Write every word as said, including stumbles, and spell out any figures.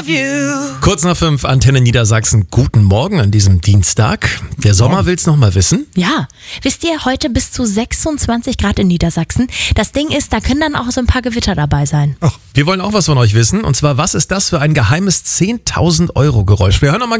of you. Kurz nach fünf, Antenne Niedersachsen. Guten Morgen an diesem Dienstag. Der Sommer will's noch mal wissen. Ja, wisst ihr, heute bis zu sechsundzwanzig Grad in Niedersachsen. Das Ding ist, da können dann auch so ein paar Gewitter dabei sein. Ach, wir wollen auch was von euch wissen. Und zwar, was ist das für ein geheimes zehntausend Euro Geräusch? Wir hören noch mal